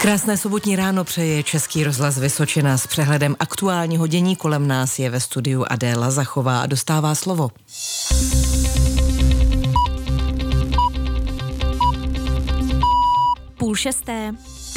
Krásné sobotní ráno přeje Český rozhlas Vysočina s přehledem aktuálního dění. Kolem nás je ve studiu Adéla Zachová a dostává slovo. Půl šesté.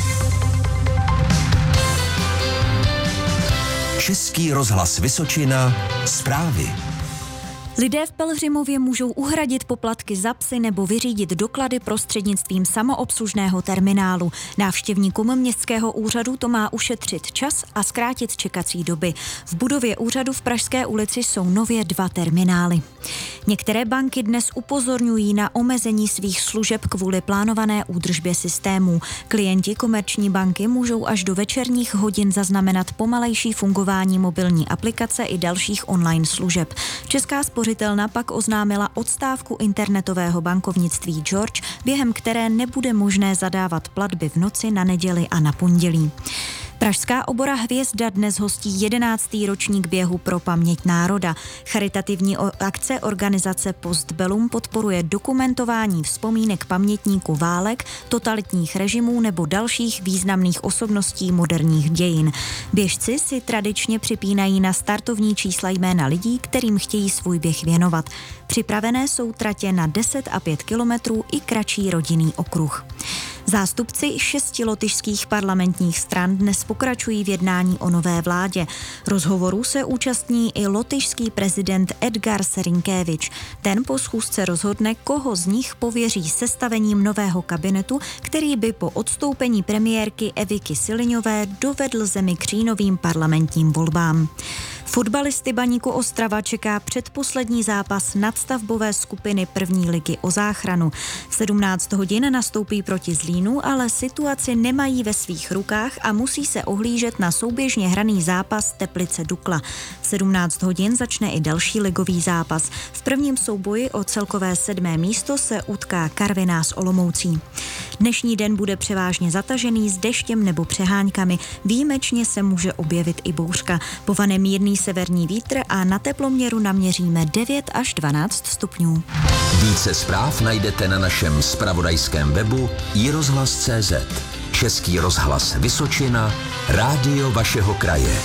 Český rozhlas Vysočina, zprávy. Lidé v Pelhřimově můžou uhradit poplatky za psy nebo vyřídit doklady prostřednictvím samoobslužného terminálu. Návštěvníkům městského úřadu to má ušetřit čas a zkrátit čekací doby. V budově úřadu v Pražské ulici jsou nově 2 terminály. Některé banky dnes upozorňují na omezení svých služeb kvůli plánované údržbě systémů. Klienti Komerční banky můžou až do večerních hodin zaznamenat pomalejší fungování mobilní aplikace i dalších online služeb. Česká spořitelna pak oznámila odstávku internetového bankovnictví George, během které nebude možné zadávat platby v noci, na neděli a na pondělí. Pražská obora Hvězda dnes hostí 11. ročník běhu pro paměť národa. Charitativní akce organizace Postbellum podporuje dokumentování vzpomínek pamětníků válek, totalitních režimů nebo dalších významných osobností moderních dějin. Běžci si tradičně připínají na startovní čísla jména lidí, kterým chtějí svůj běh věnovat. Připravené jsou tratě na 10 a 5 kilometrů i kratší rodinný okruh. Zástupci 6 lotyšských parlamentních stran dnes pokračují v jednání o nové vládě. Rozhovorů se účastní i lotyšský prezident Edgars Rinkēvič. Ten po schůzce rozhodne, koho z nich pověří sestavením nového kabinetu, který by po odstoupení premiérky Evy Kisiliniové dovedl zemi k říjnovým parlamentním volbám. Fotbalisty Baníku Ostrava čeká předposlední zápas nadstavbové skupiny první ligy o záchranu. V 17 hodin nastoupí proti Zlínu, ale situaci nemají ve svých rukách a musí se ohlížet na souběžně hraný zápas Teplice Dukla. V 17 hodin začne i další ligový zápas. V prvním souboji o celkové 7. místo se utká Karviná s Olomoucí. Dnešní den bude převážně zatažený s deštěm nebo přeháňkami. Výjimečně se může objevit i bouřka. Povane mírný severní vítr a na teploměru naměříme 9 až 12 stupňů. Více zpráv najdete na našem zpravodajském webu iRozhlas.cz. Český rozhlas Vysočina, rádio vašeho kraje.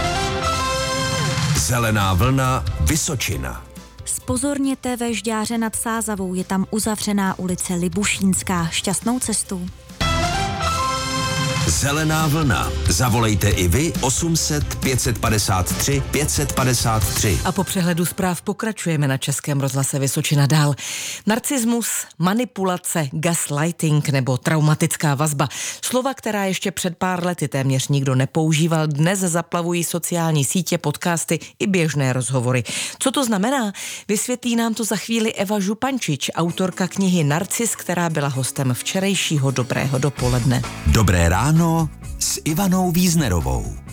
Zelená vlna Vysočina. Zpozorněte ve Žďáře nad Sázavou, je tam uzavřená ulice Libušínská. Šťastnou cestu. Zelená vlna. Zavolejte i vy 800 553 553. A po přehledu zpráv pokračujeme na Českém rozhlase Vysočina dál. Narcismus, manipulace, gaslighting nebo traumatická vazba. Slova, která ještě před pár lety téměř nikdo nepoužíval, dnes zaplavují sociální sítě, podcasty i běžné rozhovory. Co to znamená? Vysvětlí nám to za chvíli Eva Župančič, autorka knihy Narcis, která byla hostem včerejšího Dobrého dopoledne. Dobré ráno s Ivanou Víznerovou.